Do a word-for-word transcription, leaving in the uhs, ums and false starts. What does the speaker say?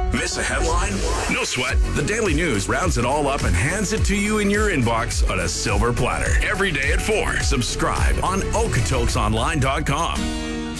Miss a headline? No sweat. The Daily News rounds it all up and hands it to you in your inbox on a silver platter. Every day at four. Subscribe on Okotoks Online dot com.